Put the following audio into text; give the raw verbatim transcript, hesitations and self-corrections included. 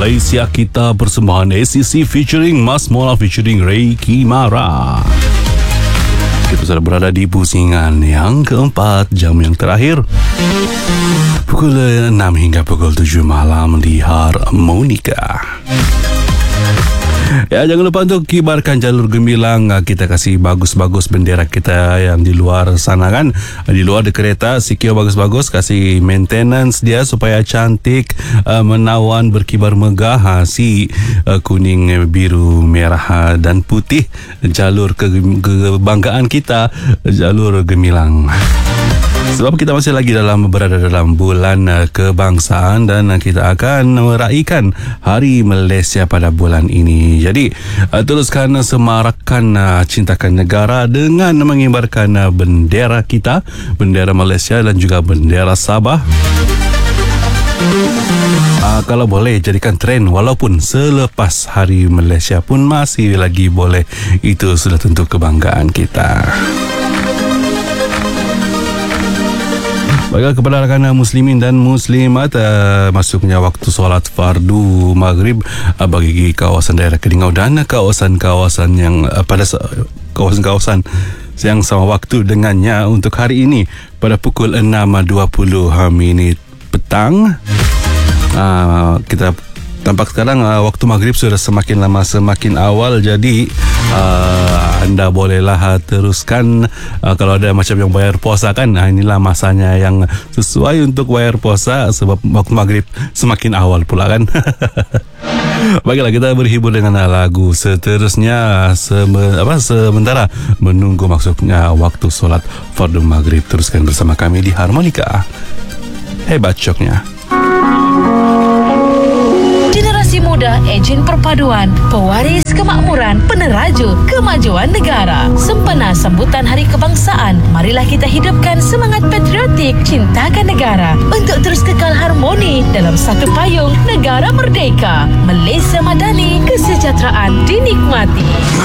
Malaysia Kita persembahan A C C featuring Mas Mola featuring Ray Kimara. Kita sudah berada di pusingan yang keempat, jam yang terakhir pukul enam hingga pukul tujuh malam di Harmonika. Ya, jangan lupa untuk kibarkan jalur gemilang. Kita kasih bagus-bagus bendera kita yang di luar sana kan. Di luar di kereta, secure bagus-bagus. Kasih maintenance dia supaya cantik, menawan, berkibar megah. Si kuning, biru, merah dan putih. Jalur kebanggaan kita, jalur gemilang. Sebab kita masih lagi dalam berada dalam bulan kebangsaan dan kita akan meraihkan Hari Malaysia pada bulan ini. Jadi teruskan semarakkan cintakan negara dengan mengibarkan bendera kita, bendera Malaysia dan juga bendera Sabah. Uh, kalau boleh jadikan trend walaupun selepas Hari Malaysia pun masih lagi boleh. Itu sudah tentu kebanggaan kita. Baiklah, kepada rakan muslimin dan muslimat, uh, masuknya waktu solat fardu maghrib uh, bagi kawasan daerah Kelingau dan kawasan-kawasan yang uh, pada kawasan-kawasan yang sama waktu dengannya untuk hari ini pada pukul enam dua puluh minit petang. Uh, kita tampak sekarang uh, waktu maghrib sudah semakin lama semakin awal, jadi uh, anda bolehlah uh, teruskan uh, kalau ada macam yang bayar puasa kan, uh, inilah masanya yang sesuai untuk bayar puasa sebab waktu maghrib semakin awal pula kan. Baiklah, kita berhibur dengan lagu seterusnya Sem- apa, sementara menunggu masuknya waktu solat fardu maghrib. Teruskan bersama kami di Harmonika. Hebat coknya. Generasi muda, ejen perpaduan, pewaris kemakmuran, peneraju kemajuan negara. Sempena sambutan Hari Kebangsaan, marilah kita hidupkan semangat patriotik, cintakan negara untuk terus kekal harmoni dalam satu payung negara merdeka. Malaysia Madani, kesejahteraan dinikmati.